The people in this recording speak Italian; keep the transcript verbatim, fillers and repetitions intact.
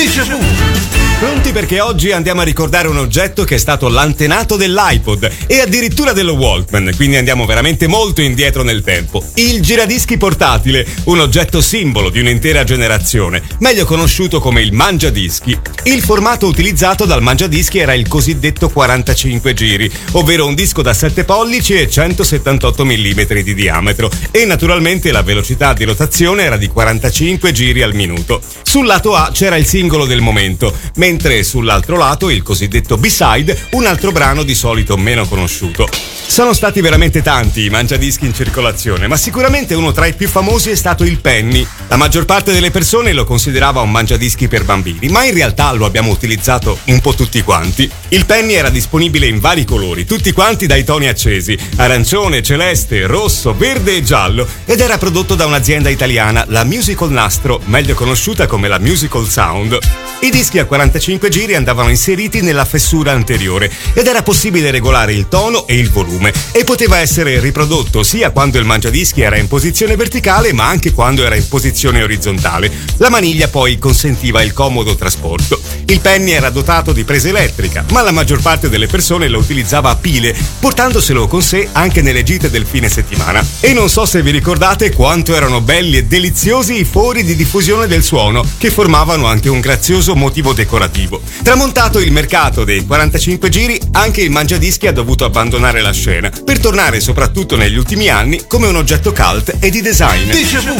Déjà vu. Pronti, perché oggi andiamo a ricordare un oggetto che è stato l'antenato dell'iPod e addirittura dello Walkman, quindi andiamo veramente molto indietro nel tempo. Il giradischi portatile, un oggetto simbolo di un'intera generazione, meglio conosciuto come il mangiadischi. Il formato utilizzato dal mangiadischi era il cosiddetto quarantacinque giri, ovvero un disco da sette pollici e centosettantotto millimetri di diametro, e naturalmente la velocità di rotazione era di quarantacinque giri al minuto. Sul lato A c'era il singolo del momento, mentre sull'altro lato il cosiddetto B-side, un altro brano di solito meno conosciuto. Sono stati veramente tanti i mangiadischi in circolazione, ma sicuramente uno tra i più famosi è stato il Penny. La maggior parte delle persone lo considerava un mangiadischi per bambini, ma in realtà lo abbiamo utilizzato un po' tutti quanti. Il Penny era disponibile in vari colori, tutti quanti dai toni accesi: arancione, celeste, rosso, verde e giallo, ed era prodotto da un'azienda italiana, la Musical Nastro, meglio conosciuta come la Musical Sound. I dischi a quarantacinque giri andavano inseriti nella fessura anteriore ed era possibile regolare il tono e il volume, e poteva essere riprodotto sia quando il mangiadischi era in posizione verticale ma anche quando era in posizione orizzontale. La maniglia poi consentiva il comodo trasporto. Il Penny era dotato di presa elettrica, ma la maggior parte delle persone lo utilizzava a pile, portandoselo con sé anche nelle gite del fine settimana. E non so se vi ricordate quanto erano belli e deliziosi i fori di diffusione del suono, che formavano anche un grazioso motivo decorativo. Tramontato il mercato dei quarantacinque giri, anche il mangiadischi ha dovuto abbandonare la scena, per tornare soprattutto negli ultimi anni come un oggetto cult e di design. Déjà vu.